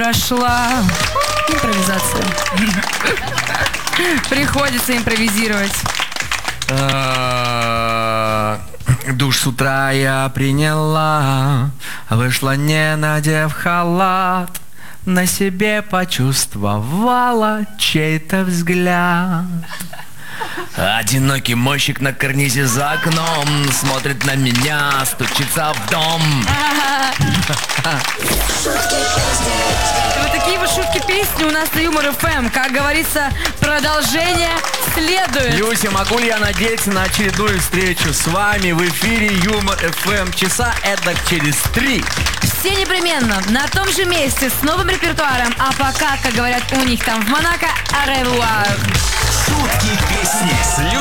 прошла. Импровизация. Приходится импровизировать. Душ с утра я приняла, вышла не надев халат, на себе почувствовала чей-то взгляд. Одинокий мойщик на карнизе за окном смотрит на меня, стучится в дом. Вот такие вот шутки-песни у нас на Юмор ФМ. Как говорится, продолжение следует. Люся, могу ли я надеяться на очередную встречу с вами в эфире Юмор ФМ часа эдак через 3? Все непременно на том же месте с новым репертуаром. А пока, как говорят у них там в Монако, au revoir. Шутки песни с